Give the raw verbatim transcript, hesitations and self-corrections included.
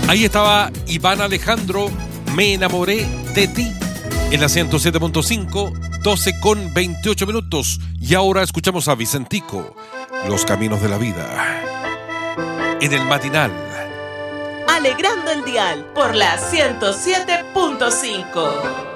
Ahí estaba Iván Alejandro, Me enamoré de ti, en la ciento siete punto cinco, doce con veintiocho minutos. Y ahora escuchamos a Vicentico, Los caminos de la vida, en el matinal. Alegrando el dial por la ciento siete punto cinco.